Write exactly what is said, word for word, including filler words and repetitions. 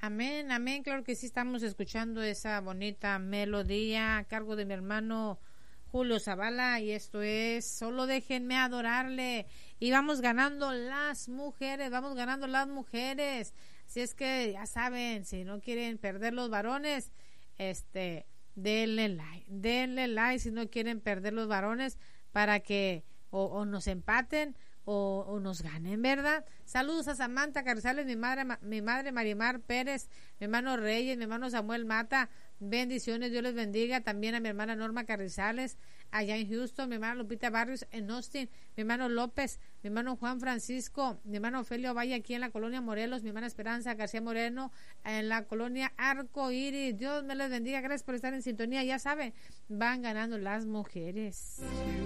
Amén, amén, claro que sí, estamos escuchando esa bonita melodía a cargo de mi hermano Julio Zavala, y esto es Solo déjenme adorarle. Y vamos ganando las mujeres, vamos ganando las mujeres. Así es que ya saben, si no quieren perder los varones, este, denle like, denle like si no quieren perder los varones, para que o, o nos empaten O, o nos ganen, ¿verdad? Saludos a Samantha Carrizales, mi madre, ma, mi madre Marimar Pérez, mi hermano Reyes, mi hermano Samuel Mata, bendiciones, Dios les bendiga. También a mi hermana Norma Carrizales allá en Houston, mi hermana Lupita Barrios en Austin, mi hermano López, mi hermano Juan Francisco, mi hermano Ofelio Valle aquí en la colonia Morelos, mi hermana Esperanza García Moreno en la colonia Arco Iris. Dios me les bendiga, gracias por estar en sintonía. Ya saben, van ganando las mujeres.